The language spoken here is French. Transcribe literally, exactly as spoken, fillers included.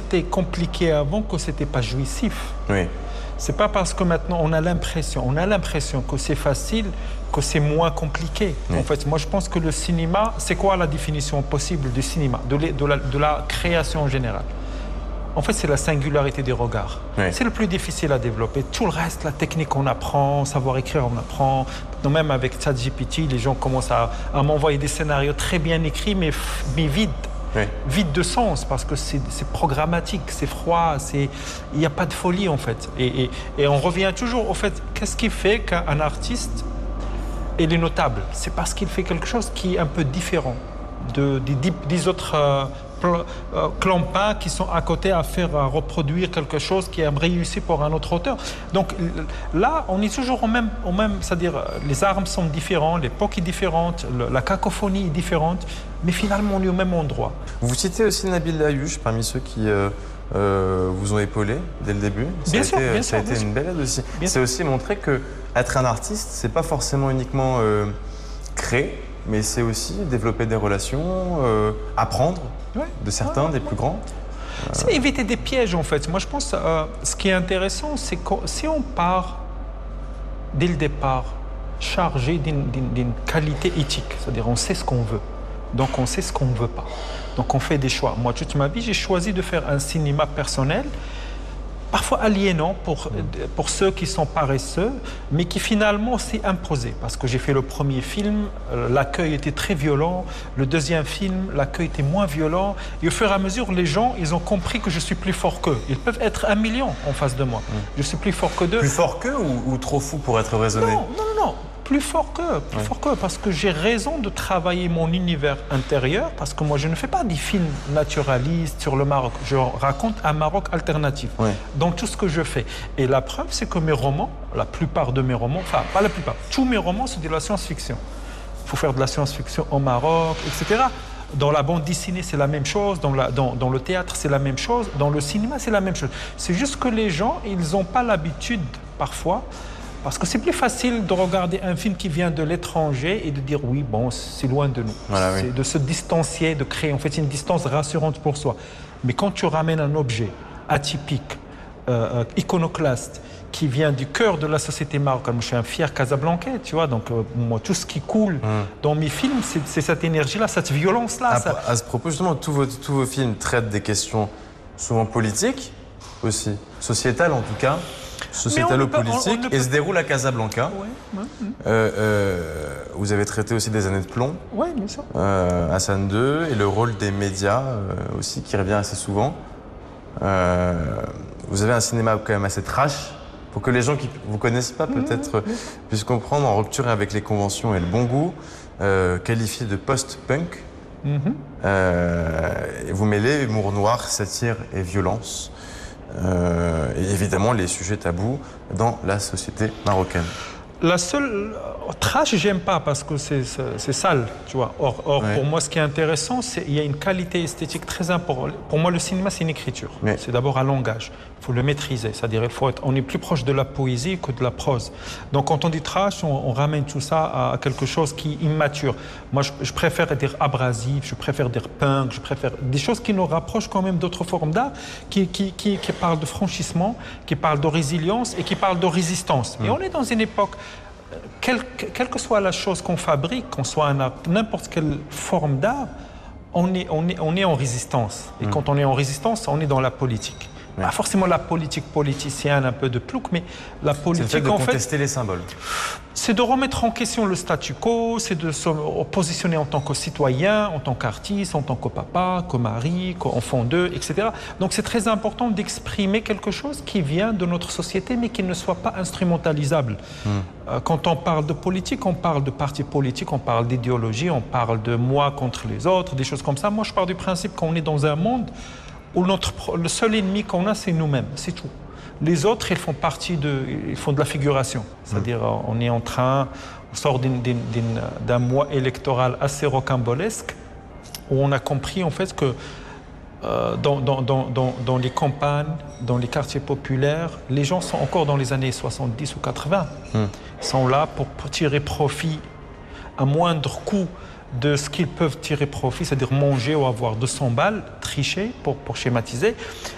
c'était compliqué avant que c'était pas jouissif. Oui. C'est pas parce que maintenant on a l'impression, on a l'impression que c'est facile, que c'est moins compliqué. Oui. En fait, moi je pense que le cinéma, c'est quoi la définition possible du cinéma, de, de, la, de la création en général? En fait, c'est la singularité des regards. Oui. C'est le plus difficile à développer. Tout le reste, la technique, on apprend, savoir écrire, on apprend. Donc, même avec ChatGPT, les gens commencent à, à m'envoyer des scénarios très bien écrits, mais, mais vides. Oui. Vide de sens, parce que c'est programmatique, c'est froid, il n'y a pas de folie, en fait. Et, et, et on revient toujours au fait, qu'est-ce qui fait qu'un artiste, il est notable? C'est parce qu'il fait quelque chose qui est un peu différent de, des, des autres... Euh, clampins qui sont à côté à faire à reproduire quelque chose qui a réussi pour un autre auteur. Donc là, on est toujours au même, au même, c'est-à-dire les armes sont différentes, l'époque est différente, le, la cacophonie est différente, mais finalement on est au même endroit. Vous citez aussi Nabil Ayouch parmi ceux qui euh, euh, vous ont épaulé dès le début. Ça bien a sûr, été, bien ça a sûr, été bien une belle aide aussi. C'est aussi montrer que être un artiste, c'est pas forcément uniquement euh, créer, mais c'est aussi développer des relations, euh, apprendre. Ouais, de certains, ouais, des ouais. plus grands. C'est éviter des pièges, en fait. Moi, je pense que euh, ce qui est intéressant, c'est que si on part, dès le départ, chargé d'une qualité éthique, c'est-à-dire on sait ce qu'on veut, donc on sait ce qu'on ne veut pas. Donc on fait des choix. Moi, toute ma vie, j'ai choisi de faire un cinéma personnel, parfois aliénant pour, pour ceux qui sont paresseux, mais qui finalement s'est imposé. Parce que j'ai fait le premier film, l'accueil était très violent. Le deuxième film, l'accueil était moins violent. Et au fur et à mesure, les gens, ils ont compris que je suis plus fort qu'eux. Ils peuvent être un million en face de moi. Mmh. Je suis plus fort que d'eux. Plus fort qu'eux ou, ou trop fou pour être raisonné? Non, non, non, non. Plus fort qu'eux, plus ouais. fort qu'eux, parce que j'ai raison de travailler mon univers intérieur, parce que moi, je ne fais pas des films naturalistes sur le Maroc. Je raconte un Maroc alternatif ouais. dans tout ce que je fais. Et la preuve, c'est que mes romans, la plupart de mes romans, enfin, pas la plupart, tous mes romans, c'est de la science-fiction. Il faut faire de la science-fiction au Maroc, et cetera. Dans la bande dessinée, c'est la même chose. Dans, la, dans, dans le théâtre, c'est la même chose. Dans le cinéma, c'est la même chose. C'est juste que les gens, ils n'ont pas l'habitude, parfois, parce que c'est plus facile de regarder un film qui vient de l'étranger et de dire oui, bon, c'est loin de nous. Voilà, oui. De se distancier, de créer en fait une distance rassurante pour soi. Mais quand tu ramènes un objet atypique, euh, iconoclaste, qui vient du cœur de la société marocaine, je suis un fier Casablancais, tu vois, donc euh, moi, tout ce qui coule mmh. dans mes films, c'est cette énergie-là, cette violence-là. À, ça... à ce propos, justement, tous vos, tous vos films traitent des questions souvent politiques, aussi, sociétales en tout cas. Sociétalo-politique, et se déroule à Casablanca. Ouais, ouais, ouais. Euh, euh, vous avez traité aussi des années de plomb. Oui, bien sûr. Euh, Hassan deux, et le rôle des médias euh, aussi, qui revient assez souvent. Euh, vous avez un cinéma quand même assez trash, pour que les gens qui ne vous connaissent pas peut-être mmh, mmh. puissent comprendre, en rupture avec les conventions et le bon goût, euh, qualifié de post-punk. Mmh. Euh, et vous mêlez humour noir, satire et violence. Euh, et évidemment les sujets tabous dans la société marocaine. La seule trash, j'aime pas parce que c'est sale, tu vois. Or, or ouais. pour moi, ce qui est intéressant, c'est qu'il y a une qualité esthétique très importante. Pour moi, le cinéma, c'est une écriture. Ouais. C'est d'abord un langage. Il faut le maîtriser. C'est-à-dire, il faut être. On est plus proche de la poésie que de la prose. Donc, quand on dit trash, on, on ramène tout ça à quelque chose qui est immature. Moi, je, je préfère dire abrasif, je préfère dire punk, je préfère des choses qui nous rapprochent quand même d'autres formes d'art, qui, qui, qui, qui parlent de franchissement, qui parlent de résilience et qui parlent de résistance. Mmh. Et on est dans une époque. Quelle, quelle que soit la chose qu'on fabrique, qu'on soit n'importe quelle forme d'art, on est, on, est, on est en résistance. Et mmh. quand on est en résistance, on est dans la politique. Oui. Pas forcément la politique politicienne, un peu de plouc, mais la politique, c'est le fait de en contester fait, les symboles. C'est de remettre en question le statu quo, c'est de se positionner en tant que citoyen, en tant qu'artiste, en tant que papa, que mari, qu'enfant d'eux, et cetera. Donc c'est très important d'exprimer quelque chose qui vient de notre société, mais qui ne soit pas instrumentalisable. Mmh. Quand on parle de politique, on parle de partis politiques, on parle d'idéologie, on parle de moi contre les autres, des choses comme ça. Moi, je pars du principe qu'on est dans un monde où notre, le seul ennemi qu'on a, c'est nous-mêmes, c'est tout. Les autres, ils font partie de, ils font de la figuration. C'est-à-dire, on est en train, on sort d'un mois électoral assez rocambolesque, où on a compris en fait que euh, dans, dans, dans, dans, dans les campagnes, dans les quartiers populaires, les gens sont encore dans les années soixante-dix ou quatre-vingts. Mm. Ils sont là pour, pour tirer profit à moindre coût de ce qu'ils peuvent tirer profit, c'est-à-dire manger ou avoir deux cents balles, tricher pour, pour schématiser.